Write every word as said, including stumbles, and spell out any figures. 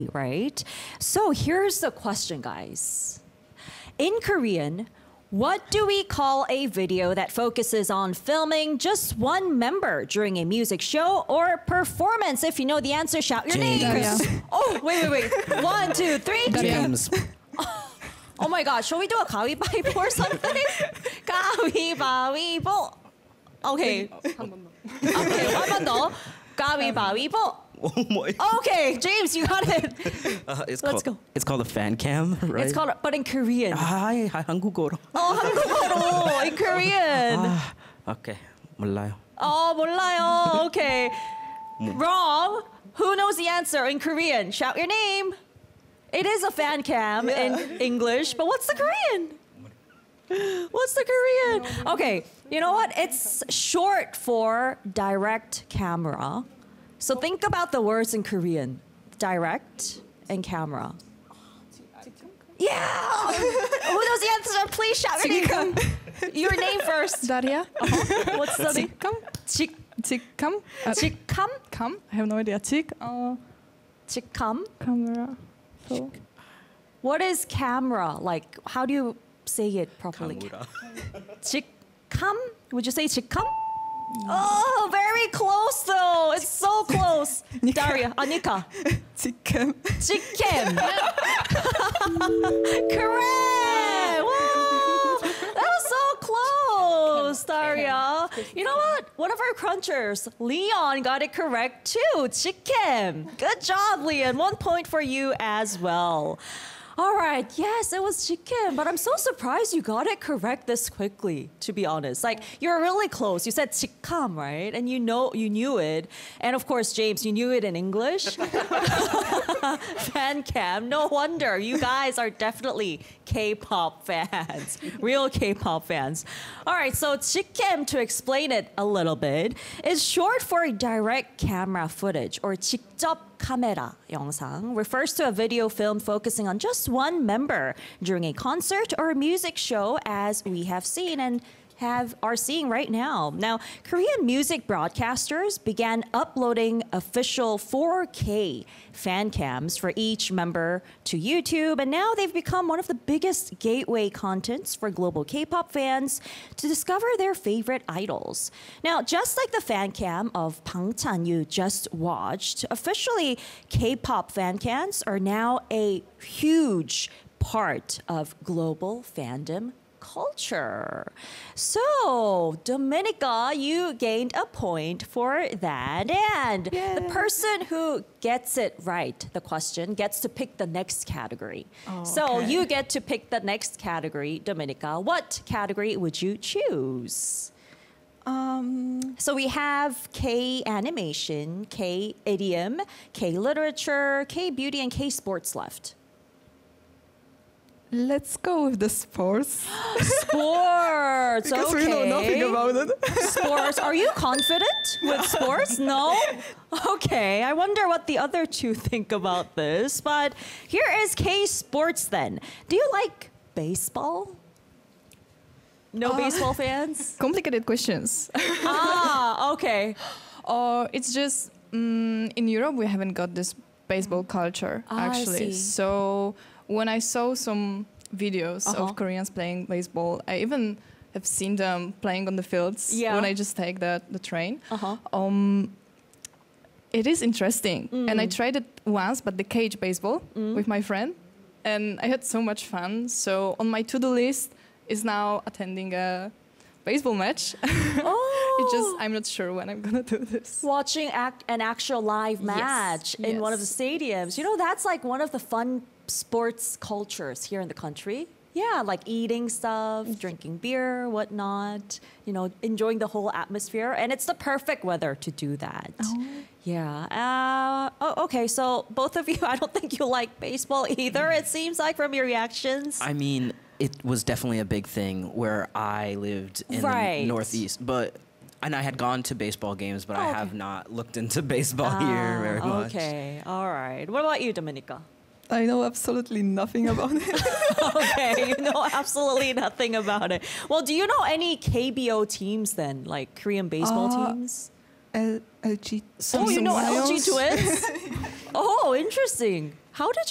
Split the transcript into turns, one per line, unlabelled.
right? So here's the question, guys. In Korean, what do we call a video that focuses on filming just one member during a music show or performance? If you know the answer, shout your name.
James.
Oh, wait, wait, wait. One, two, three.
James.
Oh my God, shall we do a 가위바위보 or something? 가위바위보. Okay. Okay, one 번 더. 가위바위보.
Oh my.
Okay, James, you got it.
Uh, it's
Let's
called,
go.
It's called a fan cam, right?
It's called, but in Korean.
Hi, hi, 한국어로.
Oh, 한국어로 in Korean.
아, okay, 몰라요.
Oh, 몰라요. Okay. Wrong. Who knows the answer in Korean? Shout your name. It is a fan cam in English, but what's the Korean? What's the Korean? Okay, you know what? It's short for direct camera. So think about the words in Korean. Direct and camera. Yeah! Who knows the answer? Please shout your name. Your name first.
Daria.
Uh-huh. What's the name?
Chikam.
Chik,
Chikam. Uh,
chikam?
Kam. I have no idea. Chik. Uh,
Chikam?
camera. So.
What is camera? Like, how do you say it properly?
강우라.
Chikam? Would you say chikam? Oh, very close though. It's so close. Daria, Anika.
Chikam.
Chicken. Correct. Wow. That was so close, Daria. You know what? One of our crunchers, Leon, got it correct too. Chicken. Good job, Leon. One point for you as well. All right, yes, it was chicken, but I'm so surprised you got it correct this quickly, to be honest. Like, you're really close. You said chickam, right? And you know, you knew it. And of course, James, you knew it in English. Fan cam, no wonder. You guys are definitely K-pop fans, real K-pop fans. All right, so chicken, to explain it a little bit, is short for direct camera footage, or 직접 카메라 영상, refers to a video film focusing on just one member during a concert or a music show, as we have seen and have are seeing right now. Now, Korean music broadcasters began uploading official four K fan cams for each member to YouTube, and now they've become one of the biggest gateway contents for global K-pop fans to discover their favorite idols. Now, just like the fan cam of Bangtan you just watched, officially K-pop fan cams are now a huge part of global fandom culture. So, Dominica, you gained a point for that. And
Yay.
the person who gets it right, the question, gets to pick the next category.
Oh,
so,
okay.
you get to pick the next category, Dominica. What category would you choose?
Um.
So we have K animation, K idiom, K literature, K beauty, and K sports left.
Let's go with the sports.
Sports.
Because
okay.
we know nothing about it.
Sports. Are you confident with sports? No? Okay. I wonder what the other two think about this. But here is K sports then. Do you like baseball? No
Uh,
baseball fans?
Complicated questions.
Ah, okay.
Or it's just mm, in Europe we haven't got this baseball culture
Ah, I
actually.
see.
So when I saw some videos
Uh-huh.
of Koreans playing baseball, I even have seen them playing on the fields
Yeah.
when I just take the the train.
Uh-huh.
Um, it is interesting, and I
Mm.
tried it once, but the cage baseball
Mm.
with my friend, and I had so much fun. So on my to-do list is now attending a baseball match.
Oh.
It just I'm not sure when I'm gonna do this.
Watching act, an actual live
Yes,
match in one of the
yes.
stadiums. You know, that's like one of the fun sports cultures here in the country. Yeah, like eating stuff, drinking beer, whatnot, you know, enjoying the whole atmosphere. And it's the perfect weather to do that.
Oh.
Yeah. Uh, oh, okay. So both of you, I don't think you like baseball either, it seems like, from your reactions.
I mean, it was definitely a big thing where I lived in
Right.
the Northeast, but and I had gone to baseball games, but
Oh,
I
okay.
have not looked into baseball here
Ah,
very much.
Okay. All right. What about you, Dominica?
I know absolutely nothing about it.
Okay, you know absolutely nothing about it. Well, do you know any K B O teams then, like Korean baseball
Uh,
teams?
L- LG.
Oh, you know L G
Lions.
Twins? Oh, interesting. How did